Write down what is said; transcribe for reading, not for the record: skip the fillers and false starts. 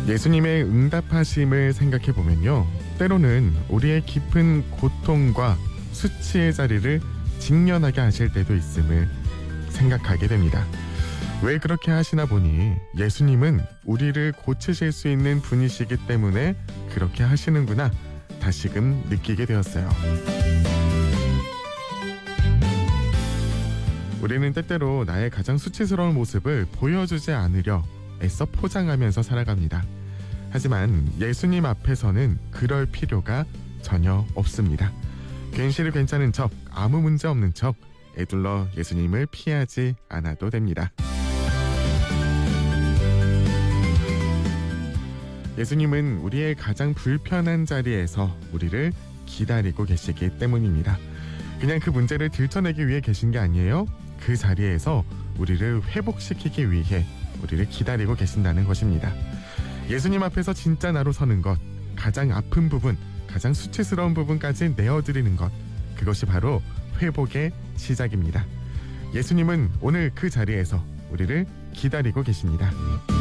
예수님의 응답하심을 생각해 보면요, 때로는 우리의 깊은 고통과 수치의 자리를 직면하게 하실 때도 있음을 생각하게 됩니다. 왜 그렇게 하시나 보니 예수님은 우리를 고치실 수 있는 분이시기 때문에 그렇게 하시는구나 다시금 느끼게 되었어요. 우리는 때때로 나의 가장 수치스러운 모습을 보여주지 않으려 애써 포장하면서 살아갑니다. 하지만 예수님 앞에서는 그럴 필요가 전혀 없습니다. 괜시리 괜찮은 척, 아무 문제 없는 척 애둘러 예수님을 피하지 않아도 됩니다. 예수님은 우리의 가장 불편한 자리에서 우리를 기다리고 계시기 때문입니다. 그냥 그 문제를 들춰내기 위해 계신 게 아니에요. 그 자리에서 우리를 회복시키기 위해 우리를 기다리고 계신다는 것입니다. 예수님 앞에서 진짜 나로 서는 것, 가장 아픈 부분, 가장 수치스러운 부분까지 내어드리는 것, 그것이 바로 회복의 시작입니다. 예수님은 오늘 그 자리에서 우리를 기다리고 계십니다.